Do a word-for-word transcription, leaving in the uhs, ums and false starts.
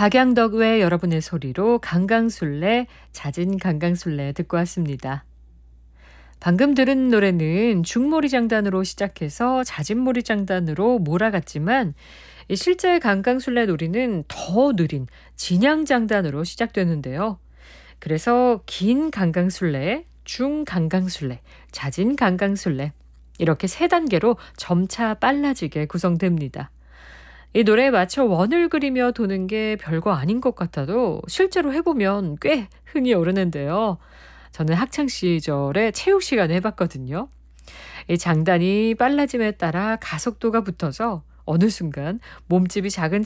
박양덕 외 여러분의 소리로 강강술래, 잦은 강강술래 듣고 왔습니다. 방금 들은 노래는 중몰이 장단으로 시작해서 잦은몰이 장단으로 몰아갔지만 실제 강강술래 놀이는 더 느린 진양 장단으로 시작되는데요. 그래서 긴 강강술래, 중강강술래, 잦은 강강술래 이렇게 세 단계로 점차 빨라지게 구성됩니다. 이 노래에 맞춰 원을 그리며 도는 게 별거 아닌 것 같아도 실제로 해보면 꽤 흥이 오르는데요. 저는 학창 시절에 체육 시간에 해봤거든요. 이 장단이 빨라짐에 따라 가속도가 붙어서 어느 순간 몸집이 작은